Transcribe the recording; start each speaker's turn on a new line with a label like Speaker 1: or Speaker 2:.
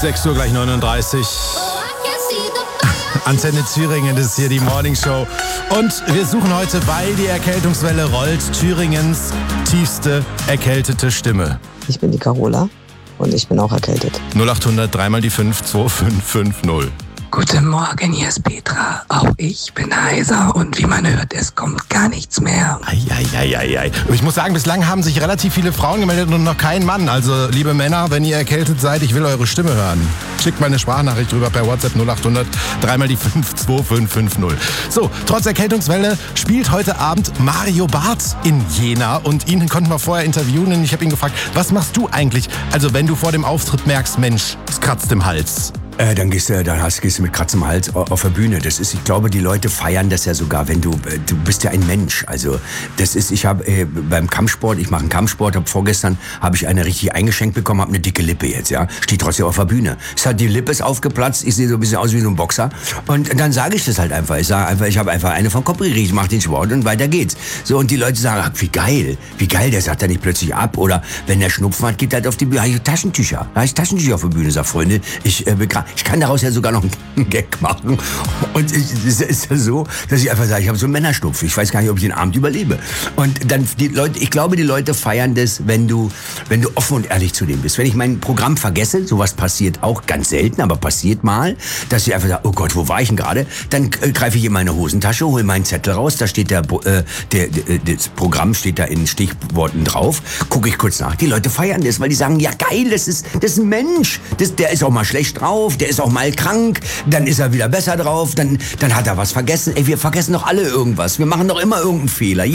Speaker 1: 6 Uhr gleich 39. Antenne Thüringen, das ist hier die Morning Show. Und wir suchen heute, weil die Erkältungswelle rollt, Thüringens tiefste erkältete Stimme.
Speaker 2: Ich bin die Carola und ich bin auch erkältet.
Speaker 1: 0800 3 mal die 5 2550.
Speaker 3: Guten Morgen, hier ist Petra. Auch ich bin heiser und wie man hört, es kommt gar nichts mehr.
Speaker 1: Eieieiei. Ich muss sagen, bislang haben sich relativ viele Frauen gemeldet und noch kein Mann. Also, liebe Männer, wenn ihr erkältet seid, ich will eure Stimme hören. Schickt mal eine Sprachnachricht drüber per WhatsApp 0800 3 mal die 5 2550. So, trotz Erkältungswelle spielt heute Abend Mario Barth in Jena und ihn konnten wir vorher interviewen und ich habe ihn gefragt, was machst du eigentlich? Also, wenn du vor dem Auftritt merkst, Mensch, es kratzt im Hals.
Speaker 4: Dann gehst du mit kratzem Hals auf der Bühne. Das ist, ich glaube, die Leute feiern das ja sogar, wenn du bist ja ein Mensch. Also das ist, ich habe beim Kampfsport, ich mache einen Kampfsport, vorgestern habe ich eine richtig eingeschenkt bekommen, habe eine dicke Lippe jetzt, ja, steht trotzdem auf der Bühne. Die Lippe ist aufgeplatzt, ich sehe so ein bisschen aus wie so ein Boxer und dann sage ich das halt einfach. Ich sage einfach, ich habe einfach eine vom Kopf gekriegt, ich mache den Sport und weiter geht's. So, und die Leute sagen, ach, wie geil, der sagt da nicht plötzlich ab oder wenn der Schnupfen hat, geht halt auf die Bühne, habe ich Taschentücher auf der Bühne, sag Freunde, ich kann daraus ja sogar noch einen Gag machen. Und es ist ja so, dass ich einfach sage, ich habe so einen Männerschnupfen. Ich weiß gar nicht, ob ich den Abend überlebe. Und dann die Leute, ich glaube, die Leute feiern das, wenn du offen und ehrlich zu denen bist. Wenn ich mein Programm vergesse, sowas passiert auch ganz selten, aber passiert mal, dass ich einfach sage, oh Gott, wo war ich denn gerade? Dann greife ich in meine Hosentasche, hole meinen Zettel raus, da steht das Programm steht da in Stichworten drauf, gucke ich kurz nach. Die Leute feiern das, weil die sagen, ja geil, das ist ein Mensch. Der ist auch mal schlecht drauf, der ist auch mal krank, dann ist er wieder besser drauf, dann hat er was vergessen. Ey, wir vergessen doch alle irgendwas. Wir machen doch immer irgendeinen Fehler.